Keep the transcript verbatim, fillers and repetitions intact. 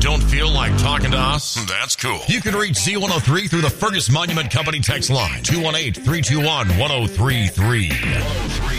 don't feel like talking to us? That's cool. You can reach Z one oh three through the Fergus Monument Company text line, two one eight, three two one, one oh three three.